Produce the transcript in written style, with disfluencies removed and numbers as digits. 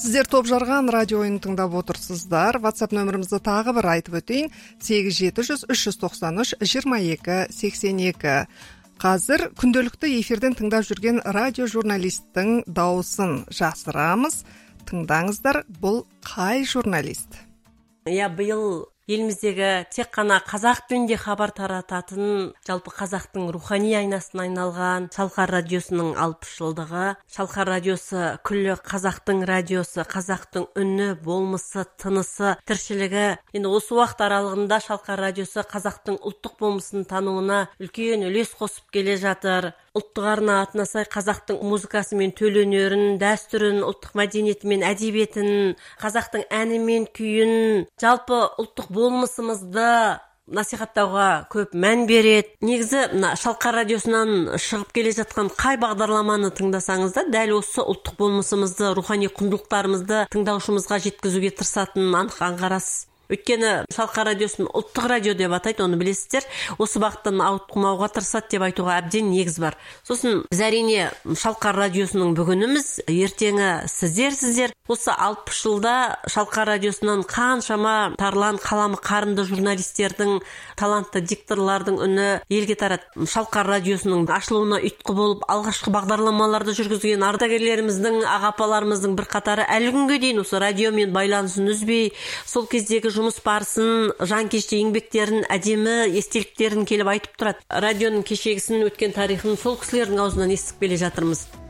Сіздер топ жарған радио ойын тыңдап отырсыздар. WhatsApp нөмірімізді тағы бір айтып өтейін. 8700-393-2282. Қазір күнделікті эфирден тыңдап жүрген радио журналисттің дауысын жасырамыз. Тыңдаңыздар, бұл қай журналист? Биыл еліміздегі тек қана қазақ тілінде хабар тарататын, жалпы қазақтың рухани айнасына айналған Шалқар радиосының 60 жылдығы. Шалқар радиосы күллі қазақтың радиосы, қазақтың үні, болмысы, тынысы, тіршілігі. Енді осы уақыт аралығында Шалқар радиосы қазақтың ұлттық болмысын тануына үлкен үлес қосып келе жатыр. Ұлттық арна атына сай қазақтың музыкасы мен төл өнерін, дәстүрін, ұлттық мәдениеті мен әдебиетін, қазақтың әні мен күйін, жалпы ұлттық болмысымызды насихаттауға көп мән береді. Негізі Шалқар радиосынан шығып келе жатқан қай бағдарламаны тыңдасаңыз да, дәл осы ұлттық болмысымызды, рухани құндылықтарымызды тыңдаушымызға жеткізуге тырысатынын анық аңғарасыз. Өйткені Шалқар радиосын ұлттық радио деп атайды, оны білесіздер. Осы бағыттан ауытқымауға тырысады деп айтуға әбден негіз бар. Сосын біз әрине Шалқар радиосының бүгініміз, ертеңі сіздер. Осы 60 жылда Шалқар радиосынан қаншама тарлан қаламы қарынды журналистердің, талантты дикторлардың үні елге тарады. Шалқар радиосының ашылуына ұйытқы болып, алғашқы бағдарламаларды жүргізген ардагерлеріміздің, ағапаларымыздың бір қатары әлі күнге дейін осы радиомен байланысын үзбей, сол кездегі жұмыс барысын, жанкешті еңбектерін, әдемі естеліктерін келіп айтып тұрады. Радионың кешегісін, өткен тарихын сол кісілердің аузынан естіп келе жатырмыз.